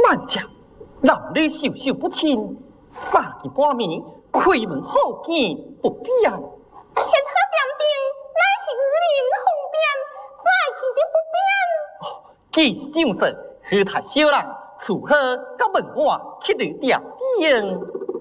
万家男女授受不亲，三更半暝开门好见不便。 天下点定，乃是女人方便，再记得不便。 既是正事，何太小人，如何到门外去了点点？